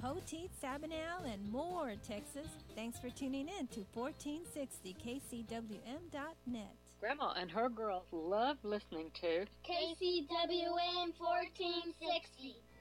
Poteet, Sabinal, and more, Texas. Thanks for tuning in to 1460 KCWM.net. Grandma and her girls love listening to KCWM 1460.